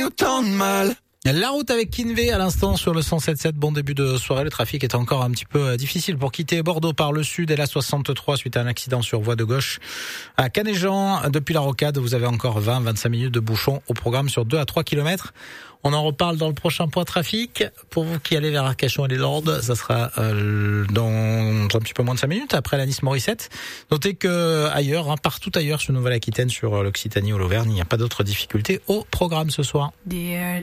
jamais autant de mal. La route avec Kinvé à l'instant sur le 107.7. Bon début de soirée. Le trafic est encore un petit peu difficile pour quitter Bordeaux par le sud et la 63 suite à un accident sur voie de gauche à Canéjan. Depuis la Rocade, vous avez encore 20-25 minutes de bouchon au programme sur 2 à 3 kilomètres. On en reparle dans le prochain point trafic. Pour vous qui allez vers Arcachon et les Landes, ça sera dans un petit peu moins de 5 minutes après la Nice-Morissette. Notez que ailleurs, partout ailleurs sur Nouvelle-Aquitaine, sur l'Occitanie ou l'Auvergne, il n'y a pas d'autres difficultés au programme ce soir.